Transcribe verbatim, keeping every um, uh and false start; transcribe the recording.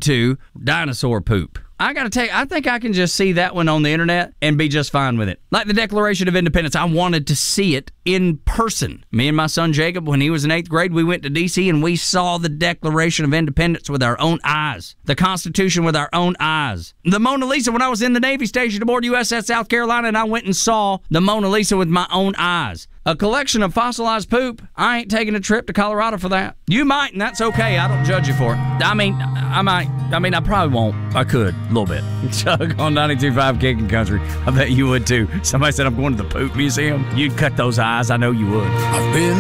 to dinosaur poop. I gotta tell you, I think I can just see that one on the internet and be just fine with it. Like the Declaration of Independence, I wanted to see it in person. Me and my son Jacob, when he was in eighth grade, we went to D C and we saw the Declaration of Independence with our own eyes. The Constitution with our own eyes. The Mona Lisa, when I was in the Navy station aboard U S S South Carolina, and I went and saw the Mona Lisa with my own eyes. A collection of fossilized poop, I ain't taking a trip to Colorado for that. You might, and that's okay. I don't judge you for it. I mean, I might. I mean, I probably won't. I could, a little bit. Chug on ninety-two point five Kicking Country. I bet you would, too. Somebody said I'm going to the Poop Museum. You'd cut those eyes. I know you would. I've been